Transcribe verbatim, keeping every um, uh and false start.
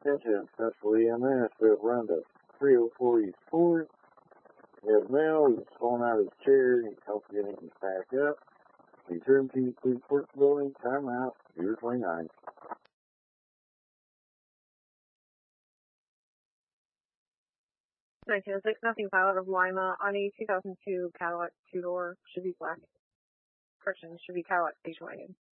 Attention, Central E M S, we have run to three oh four East Ford. We have Mel, he's falling out of his chair, he's helping getting him back up. He's room to please work building, time out, zero twenty-nine. nineteen oh six, nothing pilot of Lima on a two thousand two Cadillac two-door, should be black. Correction, should be Cadillac station wagon.